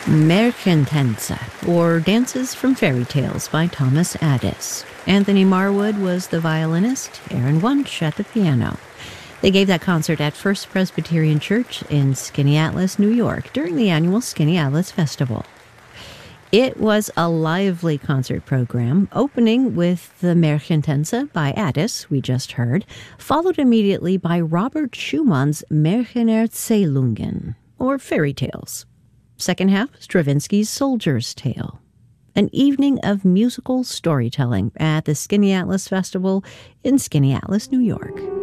Märchentänze, or Dances from Fairy Tales by Thomas Addis. Anthony Marwood was the violinist, Aaron Wunsch at the piano. They gave that concert at First Presbyterian Church in Skaneateles, New York, during the annual Skaneateles Festival. It was a lively concert program, opening with the Märchentänze by Addis, we just heard, followed immediately by Robert Schumann's Märchenerzählungen, or Fairy Tales. Second half, Stravinsky's Soldier's Tale. An evening of musical storytelling at the Skaneateles Festival in Skaneateles, New York.